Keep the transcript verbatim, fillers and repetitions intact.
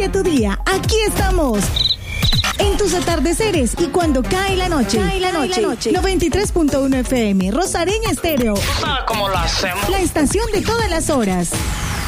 inicia tu día, aquí estamos. En tus atardeceres y cuando cae la noche. Cae la noche. noche. noventa y tres punto uno F M, Rosareña Estéreo. ¿Tú sabes cómo lo hacemos? La estación de todas las horas.